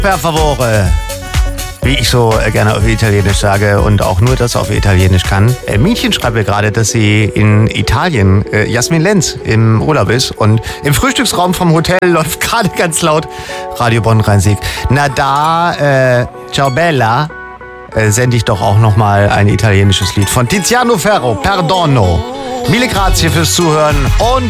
Per favore, wie ich so gerne auf Italienisch sage und auch nur das auf Italienisch kann. Mädchen schreibt mir gerade, dass sie in Italien, Jasmin Lenz, im Urlaub ist und im Frühstücksraum vom Hotel läuft gerade ganz laut Radio Bonn Rhein-Sieg. Na da, ciao bella, sende ich doch auch nochmal ein italienisches Lied von Tiziano Ferro, Perdono. Mille grazie fürs Zuhören und